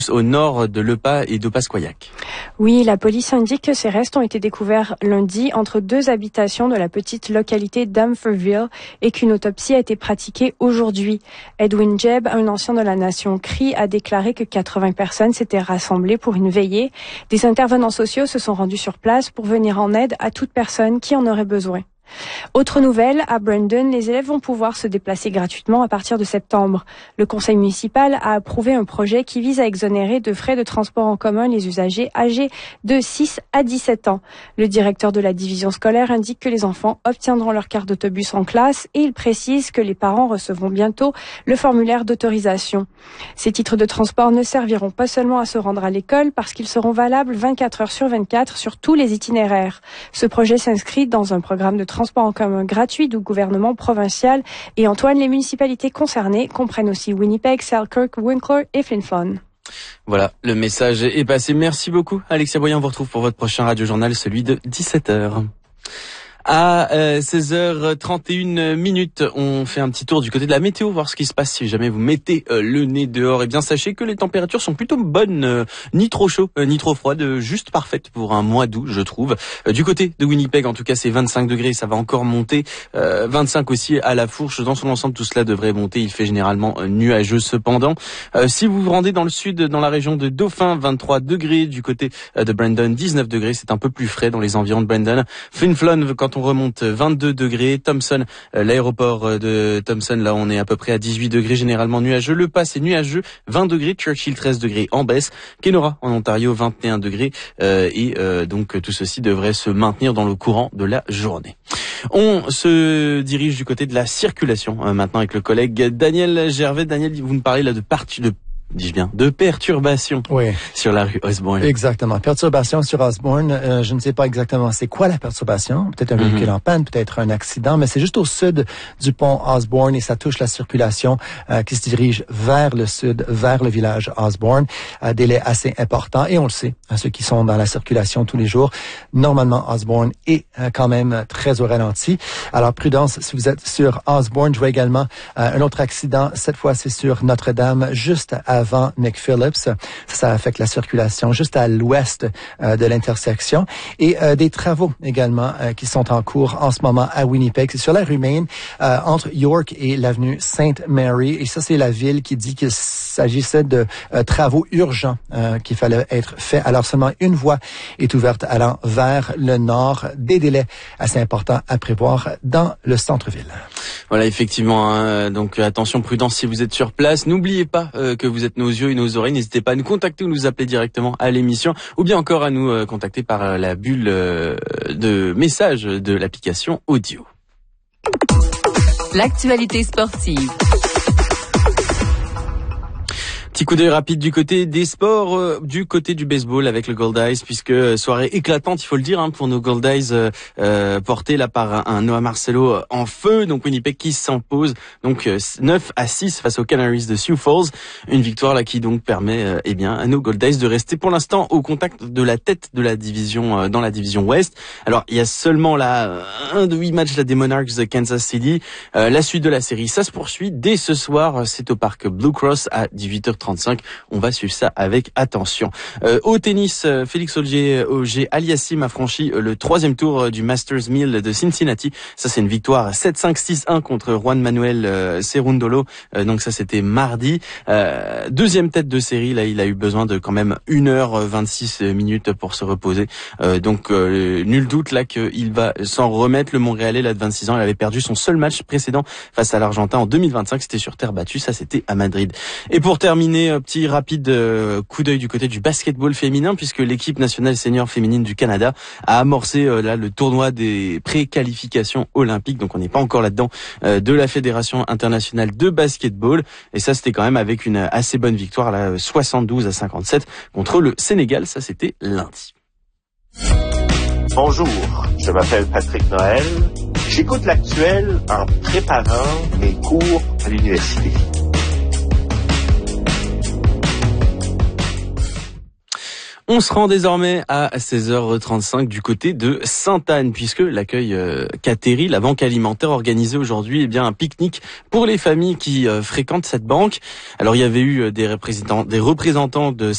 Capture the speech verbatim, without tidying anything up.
au nord de Lepas et d'Opasquoyac. Oui, la police indique que ces restes ont été découverts lundi entre deux habitations de la petite localité d'Umferville et qu'une autopsie a été pratiquée aujourd'hui. Edwin Jebb, un ancien de la nation Cree, a déclaré que quatre-vingts personnes s'étaient rassemblées pour une veillée. Des intervenants sociaux se sont rendus sur place pour venir en aide à toute personne qui en aurait besoin. Autre nouvelle, à Brandon, les élèves vont pouvoir se déplacer gratuitement à partir de septembre. Le conseil municipal a approuvé un projet qui vise à exonérer de frais de transport en commun les usagers âgés de six à dix-sept ans. Le directeur de la division scolaire indique que les enfants obtiendront leur carte d'autobus en classe et il précise que les parents recevront bientôt le formulaire d'autorisation. Ces titres de transport ne serviront pas seulement à se rendre à l'école parce qu'ils seront valables vingt-quatre heures sur vingt-quatre sur tous les itinéraires. Ce projet s'inscrit dans un programme de transport transport en commun gratuit du gouvernement provincial. Et Antoine, les municipalités concernées comprennent aussi Winnipeg, Selkirk, Winkler et Flin Flon. Voilà, le message est passé. Merci beaucoup, Alexia Boyen. On vous retrouve pour votre prochain radio-journal, celui de dix-sept heures. À euh, seize heures trente et une minutes, on fait un petit tour du côté de la météo, voir ce qui se passe si jamais vous mettez euh, le nez dehors. Et bien sachez que les températures sont plutôt bonnes, euh, ni trop chaud, euh, ni trop froide, euh, juste parfaites pour un mois d'août, je trouve. Euh, du côté de Winnipeg, en tout cas, c'est vingt-cinq degrés, ça va encore monter. Euh, vingt-cinq aussi à la Fourche. Dans son ensemble, tout cela devrait monter. Il fait généralement euh, nuageux cependant. Euh, si vous vous rendez dans le sud, dans la région de Dauphin, vingt-trois degrés. Du côté euh, de Brandon, dix-neuf degrés. C'est un peu plus frais dans les environs de Brandon. Flin Flon, quand on remonte, vingt-deux degrés. Thompson, euh, l'aéroport de Thompson, là on est à peu près à dix-huit degrés, généralement nuageux. Le Pas, c'est nuageux, vingt degrés. Churchill, treize degrés en baisse. Kenora, en Ontario, vingt et un degrés. Euh, et euh, donc tout ceci devrait se maintenir dans le courant de la journée. On se dirige du côté de la circulation euh, maintenant avec le collègue Daniel Gervais. Daniel, vous nous parlez là de partie de dis-je bien, de perturbations oui. sur la rue Osborne. Exactement. Perturbation sur Osborne, euh, je ne sais pas exactement c'est quoi la perturbation. Peut-être un mm-hmm. véhicule en panne, peut-être un accident, mais c'est juste au sud du pont Osborne et ça touche la circulation euh, qui se dirige vers le sud, vers le village Osborne. Euh, délai assez important et on le sait, hein, ceux qui sont dans la circulation tous les jours, normalement Osborne est euh, quand même très au ralenti. Alors prudence si vous êtes sur Osborne. Je vois également euh, un autre accident, cette fois c'est sur Notre-Dame, juste à avant McPhillips. Ça, ça affecte la circulation juste à l'ouest euh, de l'intersection. Et euh, des travaux également euh, qui sont en cours en ce moment à Winnipeg. C'est sur la rue Main, euh, entre York et l'avenue Sainte Mary. Et ça, c'est la ville qui dit qu'il s'agissait de euh, travaux urgents euh, qu'il fallait être faits. Alors seulement une voie est ouverte allant vers le nord. Des délais assez importants à prévoir dans le centre-ville. Voilà, effectivement. Hein, donc attention, prudence si vous êtes sur place. N'oubliez pas euh, que vous êtes nos yeux et nos oreilles. N'hésitez pas à nous contacter ou nous appeler directement à l'émission ou bien encore à nous euh, contacter par euh, la bulle euh, de message de l'application audio. L'actualité sportive. Petit coup d'œil rapide du côté des sports, euh, du côté du baseball avec le Goldies, puisque euh, soirée éclatante, il faut le dire, hein, pour nos Goldies euh, euh, portés là par un, un Noah Marcelo en feu. Donc Winnipeg qui s'impose donc euh, neuf à six face aux Canaries de Sioux Falls. Une victoire là qui donc permet euh, eh bien à nos Goldies de rester pour l'instant au contact de la tête de la division euh, dans la division Ouest. Alors il y a seulement là un de huit matchs là des Monarchs de Kansas City. Euh, la suite de la série, ça se poursuit dès ce soir. C'est au parc Blue Cross à dix-huit heures trente-cinq. On va suivre ça avec attention. Euh, au tennis, Félix Auger-Aliassime a franchi le troisième tour du Masters mille de Cincinnati. Ça, c'est une victoire sept cinq six un contre Juan Manuel euh, Cerundolo. Euh, donc ça, c'était mardi. Euh, deuxième tête de série. Là, il a eu besoin de quand même une heure vingt-six minutes pour se reposer. Euh, donc euh, nul doute là qu'il va s'en remettre. Le Montréalais là de vingt-six ans, il avait perdu son seul match précédent face à l'Argentin en deux mille vingt-cinq. C'était sur terre battue. Ça, c'était à Madrid. Et pour terminer, un petit rapide euh, coup d'œil du côté du basketball féminin, puisque l'équipe nationale senior féminine du Canada a amorcé euh, là le tournoi des pré-qualifications olympiques. Donc on n'est pas encore là-dedans euh, de la Fédération internationale de basketball. Et ça, c'était quand même avec une assez bonne victoire là, soixante-douze à cinquante-sept contre le Sénégal. Ça, c'était lundi. Bonjour, je m'appelle Patrick Noël. J'écoute l'actuel en préparant mes cours à l'université. On se rend désormais à seize heures trente-cinq du côté de Sainte-Anne, puisque l'accueil euh, Cateri, la banque alimentaire, organisait aujourd'hui eh bien un pique-nique pour les familles qui euh, fréquentent cette banque. Alors il y avait eu des représentants, des représentants de